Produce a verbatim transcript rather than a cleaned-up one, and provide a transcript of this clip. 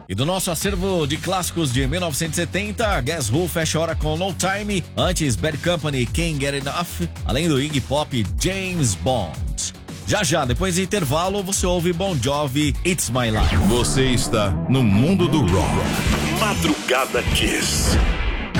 E do nosso acervo de clássicos de mil novecentos e setenta, Guess Who fecha a hora com No Time, antes Bad Company, Can't Get Enough, além do Iggy Pop, James Bond. Já já, depois do intervalo, você ouve Bon Jovi, It's My Life. Você está no mundo do rock. Madrugada Kiss.